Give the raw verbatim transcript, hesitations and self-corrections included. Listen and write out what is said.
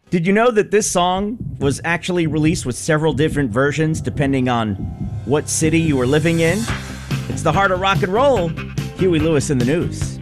Did you know that this song was actually released with several different versions depending on what city you were living in? It's the heart of rock and roll. Huey Lewis in the news.